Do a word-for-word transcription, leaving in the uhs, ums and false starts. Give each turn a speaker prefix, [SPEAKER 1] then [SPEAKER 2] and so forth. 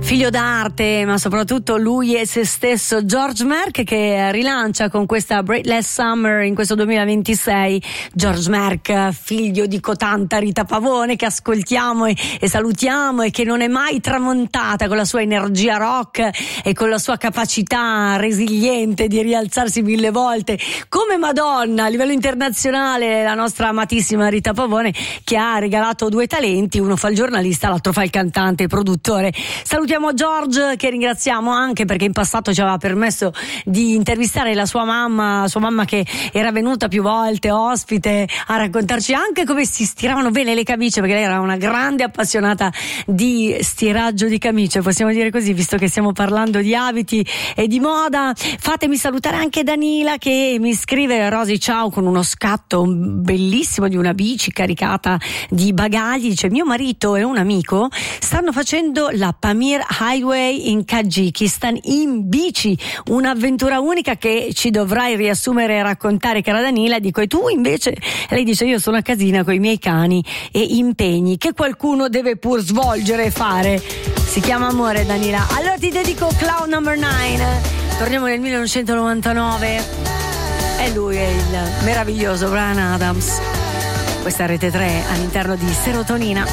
[SPEAKER 1] Figlio d'arte, ma soprattutto lui è se stesso, George Merck, che rilancia con questa Breathless Summer in questo duemilaventisei. George Merck, figlio di cotanta Rita Pavone, che ascoltiamo e, e salutiamo, e che non è mai tramontata con la sua energia rock e con la sua capacità resiliente di rialzarsi mille volte come Madonna a livello internazionale. La nostra amatissima Rita Pavone, che ha regalato due talenti, uno fa il giornalista, l'altro fa il cantante e produttore. Salutiamo George, che ringraziamo anche perché in passato ci aveva permesso di intervistare la sua mamma, sua mamma che era venuta più volte ospite a raccontarci anche come si stiravano bene le camicie, perché lei era una grande appassionata di stiraggio di camicie, possiamo dire così, visto che stiamo parlando di abiti e di moda. Fatemi salutare anche Danila, che mi scrive: Rosy ciao, con uno scatto bellissimo di una bici caricata di bagagli. Dice: mio marito e un amico stanno facendo la Pamir Highway in Kazakistan in bici, un'avventura unica che ci dovrai riassumere e raccontare, cara Danila. Dico: e tu invece? Lei dice: io sono a casina con i miei cani e impegni che qualcuno deve pur svolgere e fare. Si chiama amore, Danila. Allora ti dedico Cloud Number nine. Torniamo nel millenovecentonovantanove e lui è il meraviglioso Bryan Adams. Questa è Rete tre all'interno di Serotonina.